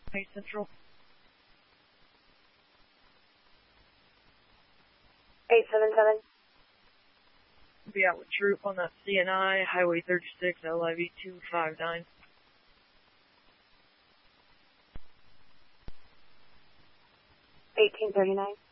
Hey, Central. 877. Be out with Troop on that CNI, Highway 36, LIV 259. 1839.